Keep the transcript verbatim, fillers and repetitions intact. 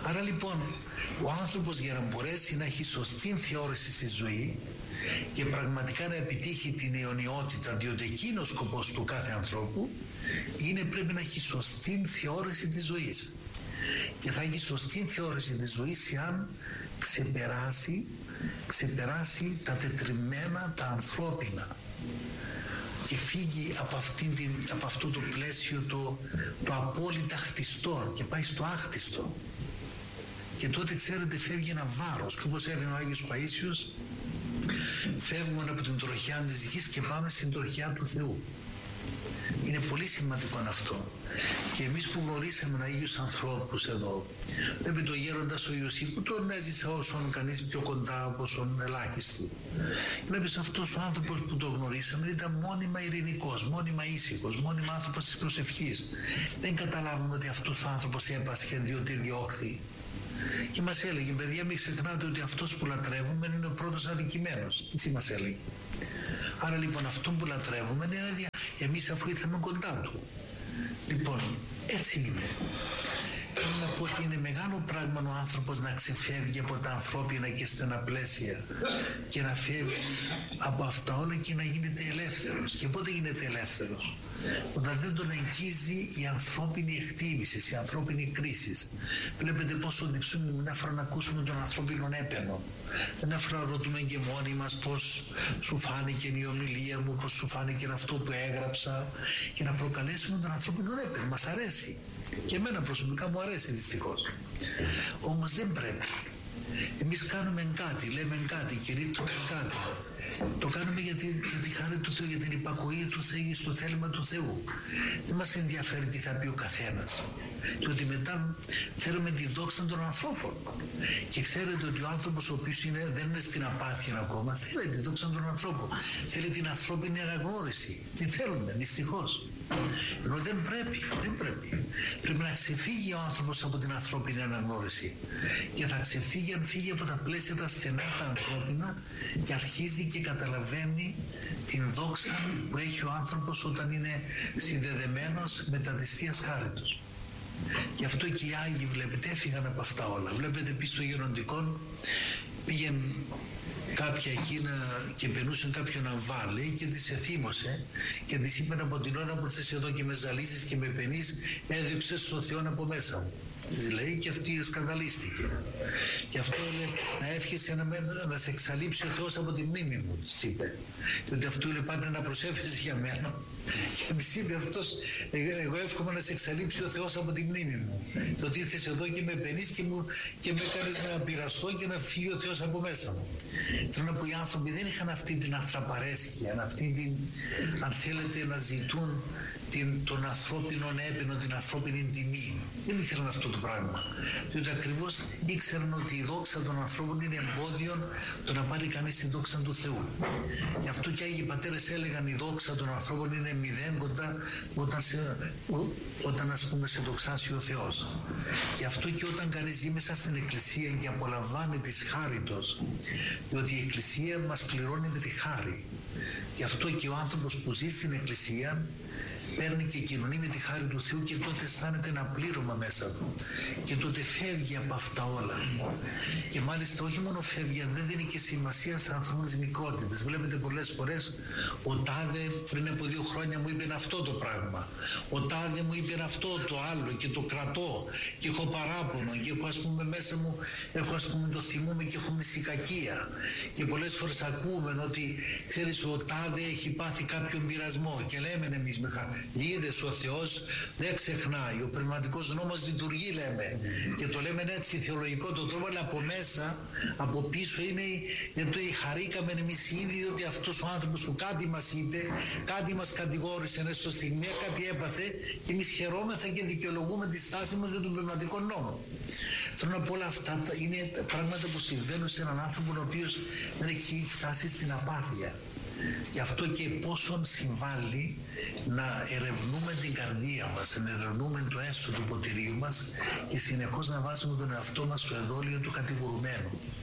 Άρα λοιπόν ο άνθρωπος για να μπορέσει να έχει σωστή θεώρηση στη ζωή και πραγματικά να επιτύχει την αιωνιότητα, διότι εκείνο ο σκοπός του κάθε ανθρώπου είναι, πρέπει να έχει σωστή θεώρηση της ζωής. Και θα έχει σωστή θεώρηση της ζωής εάν ξεπεράσει, ξεπεράσει τα τετριμμένα, τα ανθρώπινα και φύγει από, αυτήν την, από αυτό το πλαίσιο το, το απόλυτα χτιστό και πάει στο άχτιστο. Και τότε, ξέρετε, φεύγει ένα βάρος. Και όπως έλεγε ο Άγιος Παΐσιος, φεύγουμε από την τροχιά της γης και πάμε στην τροχιά του Θεού. Είναι πολύ σημαντικό αυτό. Και εμείς που γνωρίσαμε Αγίους ανθρώπους εδώ, πρέπει το γέροντας ο Ιωσήφ που τον έζησε όσον κανείς πιο κοντά από όσον ελάχιστοι. Βλέπεις αυτός ο άνθρωπος που τον γνωρίσαμε ήταν μόνιμα ειρηνικός, μόνιμα ήσυχος, μόνιμα άνθρωπος της προσευχής. Δεν καταλάβουμε ότι αυτός ο άνθρωπος έπασχε διότι διώχθη. Και μας έλεγε, παιδιά, μην ξεχνάτε ότι αυτός που λατρεύουμε είναι ο πρώτος αδικημένος. Έτσι μας έλεγε. Άρα λοιπόν αυτό που λατρεύουμε είναι δια... εμείς αφού ήρθαμε κοντά του. Λοιπόν, έτσι είναι. Θέλω να πω ότι είναι μεγάλο πράγμα ο άνθρωπος να ξεφεύγει από τα ανθρώπινα και στενά πλαίσια και να φεύγει από αυτά όλα και να γίνεται ελεύθερος. Και πότε γίνεται ελεύθερος? Όταν δεν τον εγγύζει η ανθρώπινη εκτίμηση, η ανθρώπινη κρίση. Βλέπετε πόσο διψούμε μια φορά να ακούσουμε τον ανθρώπινο έπαινο. Μια φορά ρωτούμε και μόνοι μας πώς σου φάνηκε η ομιλία μου, πώς σου φάνηκε αυτό που έγραψα, και να προκαλέσουμε τον ανθρώπινο έπαινο. Μας αρέσει. Και εμένα προσωπικά μου αρέσει δυστυχώς. Όμως δεν πρέπει. Εμείς κάνουμε κάτι, λέμε κάτι, κηρύττουμε κάτι. Το κάνουμε για τη, για τη χάρη του Θεού, για την υπακοή του Θεού, στο θέλημα του Θεού. Δεν μας ενδιαφέρει τι θα πει ο καθένας. Διότι μετά θέλουμε τη δόξα των ανθρώπων. Και ξέρετε ότι ο άνθρωπος ο οποίος είναι, δεν είναι στην απάθεια ακόμα, θέλει τη δόξα των ανθρώπων. Θέλει την ανθρώπινη αναγνώριση. Τι θέλουμε, δυστυχώς. Ενώ δεν πρέπει, δεν πρέπει. Πρέπει να ξεφύγει ο άνθρωπος από την ανθρώπινη αναγνώριση. Και θα ξεφύγει αν φύγει από τα πλαίσια τα στενά, τα ανθρώπινα, και αρχίζει και καταλαβαίνει την δόξα που έχει ο άνθρωπος όταν είναι συνδεδεμένος με τα της Θείας χάριτος. Γι' αυτό και οι Άγιοι, βλέπετε, έφυγαν από αυτά όλα. Βλέπετε πίσω στο γεροντικό πήγαινε κάποια εκείνα και περνούσαν κάποιον να βάλει και της εθύμωσε και της είπε, από την ώρα που ήρθες εδώ και με ζαλίζεις και με πενείς, έδιωξες στο Θεό από μέσα μου. Της λέει, και αυτή σκανδαλίστηκε. Γι' αυτό λέει, να εύχεσαι να, να σε εξαλείψει ο Θεός από τη μνήμη μου, της είπε. Διότι αυτού λέει, πάντα να προσεύχεσαι για μένα. Και της είπε αυτός, εγώ εύχομαι να σε εξαλείψει ο Θεός από τη μνήμη μου. Το ότι ήρθες εδώ και με πενείς και, μου, και με έκανες να πειραστώ και να φύγει ο Θεός από μέσα μου. Θέλω να πω, οι άνθρωποι δεν είχαν αυτή την ανθραπαρέσχεια, αυτή την, αν θέλετε, να ζητούν την, τον ανθρώπινο έπαινο, την ανθρώπινη τιμή. Δεν ήθελαν αυτό το πράγμα. Διότι ακριβώς ήξεραν ότι η δόξα των ανθρώπων είναι εμπόδιο το να πάρει κανείς τη δόξα του Θεού. Γι' αυτό και οι Άγιοι Πατέρες έλεγαν η δόξα των ανθρώπων είναι μηδέν κοντά όταν, σε, όταν ας πούμε σε δοξάσει ο Θεός. Γι' αυτό και όταν κανείς ζει μέσα στην Εκκλησία και απολαμβάνει της χάριτος, διότι η Εκκλησία μας πληρώνει με τη χάρη. Γι' αυτό και ο άνθρωπος που ζει στην Εκκλησία παίρνει και κοινωνεί με τη χάρη του Θεού και τότε αισθάνεται ένα πλήρωμα μέσα του και τότε φεύγει από αυτά όλα. Και μάλιστα όχι μόνο φεύγει, αν δεν δίνει και σημασία σε ανθρώπινες μικρότητες. Βλέπετε πολλές φορές ο τάδε πριν από δύο χρόνια μου είπε αυτό το πράγμα, ο τάδε μου είπε αυτό το άλλο και το κρατώ και έχω παράπονο και έχω, ας πούμε, μέσα μου έχω, ας πούμε, το θυμούμαι και έχω μνησικακία. Και πολλές φορές ακούμε ότι ξέρεις ο τάδε έχει πάθει κάποιον πειρασμό και λέμε εμείς με χαρά. Είδες, ο Θεός δεν ξεχνάει, ο πνευματικός νόμος λειτουργεί, λέμε, και το λέμε έτσι θεολογικό το τρόπο, αλλά από μέσα, από πίσω είναι, γιατί χαρήκαμε εμείς ήδη ότι αυτός ο άνθρωπος που κάτι μας είπε, κάτι μας κατηγόρησε, έστω στιγμία κάτι έπαθε και εμείς χαιρόμεθα και δικαιολογούμε τη στάση μας για τον πνευματικό νόμο. Θέλω να πω, όλα αυτά είναι πράγματα που συμβαίνουν σε έναν άνθρωπο ο οποίος δεν έχει φτάσει στην απάθεια. Γι' αυτό και πόσον συμβάλλει να ερευνούμε την καρδία μας, να ερευνούμε το έσω του ποτηρίου μας και συνεχώς να βάζουμε τον εαυτό μας στο εδόλιο του κατηγορουμένου.